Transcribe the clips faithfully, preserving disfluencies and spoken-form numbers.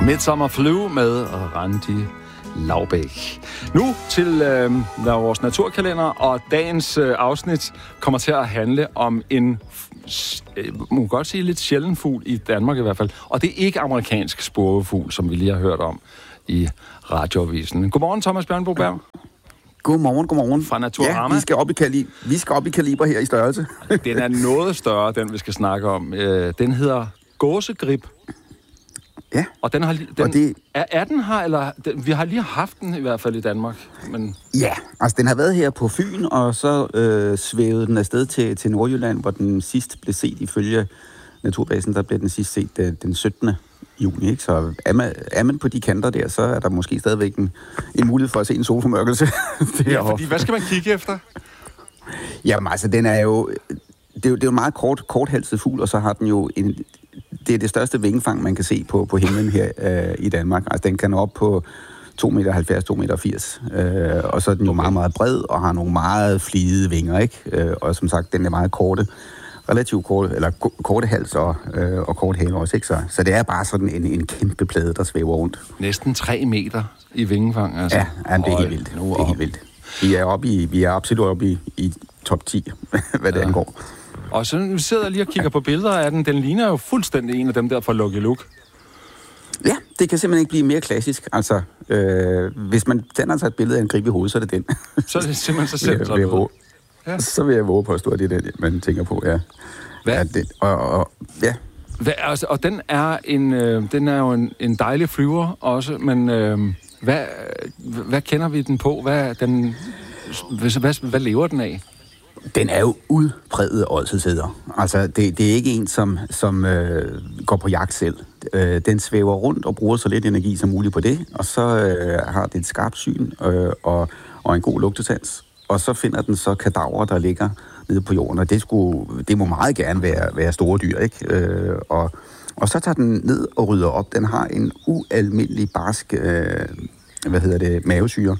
Midsommer Flu med Randi Laubæk. Nu til øh, vores naturkalender, og dagens øh, afsnit kommer til at handle om en, øh, man kan godt sige, lidt sjælden fugl i Danmark i hvert fald. Og det er ikke amerikansk spurvefugl, som vi lige har hørt om i radioavisen. Godmorgen, Thomas Bjørnboberg. Godmorgen, godmorgen. Fra Naturama. Ja, vi skal op i, kali- vi skal op i kaliber her i størrelse. Den er noget større, den vi skal snakke om. Øh, den hedder gåsegrib. Ja. Og den har den, og det... er, er den her, eller den, vi har lige haft den i hvert fald i Danmark. Men... Ja, altså den har været her på Fyn, og så øh, svævede den afsted til, til Nordjylland, hvor den sidst blev set ifølge Naturbasen. Der blev den sidst set den, den syttende juni, ikke? Så er man, er man på de kanter der, så er der måske stadigvæk en, en mulighed for at se en solformørkelse. Ja, fordi hvad skal man kigge efter? Jamen altså, den er jo... Det er jo, det er jo en meget kort, korthalset fugl, og så har den jo en... Det er det største vingefang, man kan se på, på himlen her øh, i Danmark. Altså, den kan nå op på to komma halvfjerds til to komma firs meter. Øh, og så er den jo meget, meget bred, og har nogle meget flide vinger, ikke? Øh, og som sagt, den er meget korte. Relativt korte, eller korte hals og, øh, og kort hale også, ikke? Så, så det er bare sådan en, en kæmpe plade, der svæver rundt. Næsten tre meter i vingefang, altså. Ja, jamen, det er helt vildt. Det er helt vildt. Vi er, oppe i, vi er absolut oppe i, i top ti, hvad det ja. angår. Og så vi sidder lige og kigger på billeder af den. Den ligner jo fuldstændig en af dem der fra Lucky Luke. Ja, det kan simpelthen ikke blive mere klassisk. Altså, øh, hvis man tænder sig et billede af en grib i hovedet, så er det den. Så er det simpelthen så selv sådan noget. Ja. Så vil jeg våge på at stå, det er det, man tænker på, ja. Hvad? Ja, det, og, og, ja. Hvad, altså, og den er, en, øh, den er jo en, en dejlig flyver også, men øh, hvad, hvad kender vi den på? Hvad, den, hvad, hvad, hvad lever den af? Den er jo udpræget ådselsæder. Altså, det, det er ikke en, som, som øh, går på jagt selv. Øh, den svæver rundt og bruger så lidt energi som muligt på det, og så øh, har det et skarpt syn øh, og, og en god lugtesans. Og så finder den så kadaver, der ligger nede på jorden, og det, skulle, det må meget gerne være, være store dyr, ikke? Øh, og, og så tager den ned og rydder op. Den har en ualmindelig barsk, øh, hvad hedder det, mavesyre.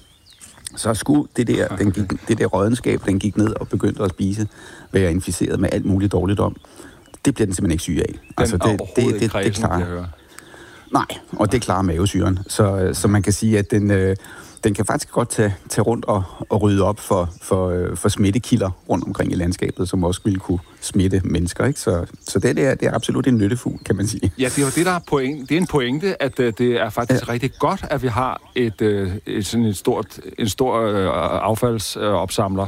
Så skulle det der, den gik, det der rådenskab, den gik ned og begyndte at spise, være inficeret med alt muligt dårligt om. Det bliver den simpelthen ikke syg af. Den altså, det, det, det, det, kredsen, det klarer. Nej, og det klarer mavesyren. Så, så man kan sige, at den, øh, den kan faktisk godt tage, tage rundt og, og rydde op for, for, øh, for smittekilder rundt omkring i landskabet, som også ville kunne smitte mennesker. Ikke? Så, så det, er, det er absolut en nyttefugl, kan man sige. Ja, det er jo det, der er pointe. Det er en pointe, at øh, det er faktisk ja. rigtig godt, at vi har et, øh, et, sådan et stort, en stor øh, affaldsopsamler.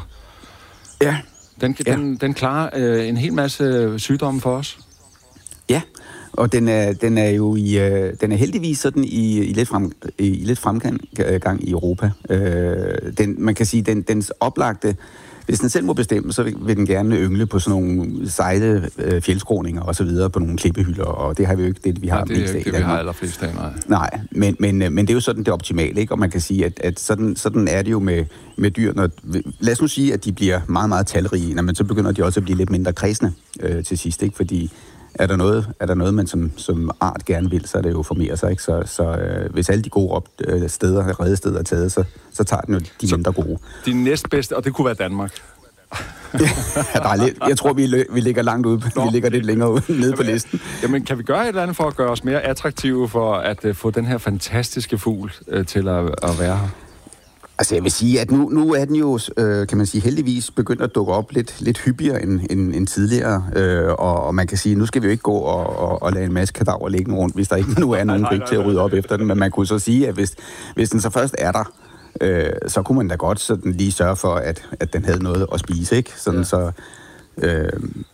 Øh, ja. Den, ja. den, den klarer øh, en hel masse sygdomme for os. Ja, og den er, den er jo i, øh, den er heldigvis sådan i, i lidt, frem, i lidt fremgang gang i Europa. Øh, den, man kan sige, den, dens oplagte, hvis den selv må bestemme, så vil, vil den gerne yngle på sådan nogle sejle øh, fjeldskråninger og så videre på nogle klippehylder, og det har vi jo ikke det, vi har ja, det er mest af. Det, vi har allerflest af, nej. Nej, men, men, men det er jo sådan det optimale, ikke? Og man kan sige, at, at sådan, sådan er det jo med, med dyr. Når, lad os nu sige, at de bliver meget, meget talrige, men så begynder de også at blive lidt mindre kredsende øh, til sidst, ikke? Fordi Er der noget, er der noget man som, som art gerne vil, så er det jo formere sig, ikke? Så, så øh, hvis alle de gode op, øh, steder, redesteder er taget, så, så tager den jo de så mindre gode. De næstbedste, og det kunne være Danmark. ja, der er lidt, jeg tror, vi, lø, vi ligger langt ude. Nå, vi ligger lidt længere ude, nede på listen. Jamen, kan vi gøre et eller andet for at gøre os mere attraktive for at uh, få den her fantastiske fugl uh, til at, at være her? Altså, jeg vil sige, at nu, nu er den jo, øh, kan man sige, heldigvis begyndt at dukke op lidt, lidt hyppigere end, end, end tidligere. Øh, og, og man kan sige, nu skal vi jo ikke gå og, og, og lade en masse kadaver ligge rundt, hvis der ikke nu er nogen grib til at rydde op efter den. Men man kunne så sige, at hvis, hvis den så først er der, øh, så kunne man da godt sådan lige sørge for, at, at den havde noget at spise, ikke? Sådan ja. så... Øh,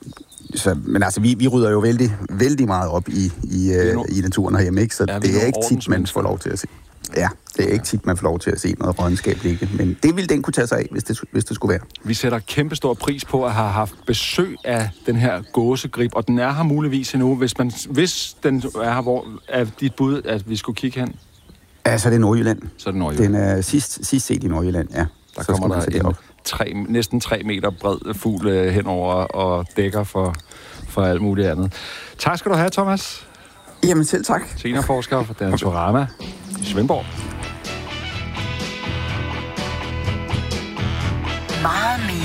Så, men altså, vi, vi rydder jo vældig, vældig meget op i, i, no- i naturen herhjemme, ikke? Så ja, det er ikke tit, man får lov til at se. Ja, det er ikke tit, man får lov til at se noget rådenskab ligge. Men det ville den kunne tage sig af, hvis det, hvis det skulle være. Vi sætter kæmpestor pris på at have haft besøg af den her gåsegrib, og den er her muligvis endnu. Hvis, man, hvis den er her, hvor er dit bud, at vi skulle kigge hen? Ja, så er det Nordjylland. Så er det Nordjylland. Den er sidst, sidst set i Nordjylland, ja. Der så kommer der en tre, næsten tre meter bred fugl øh, henover og dækker for, for alt muligt andet. Tak skal du have, Thomas. Jamen selv tak. Seniorforsker for Naturama i Svendborg. Meget mere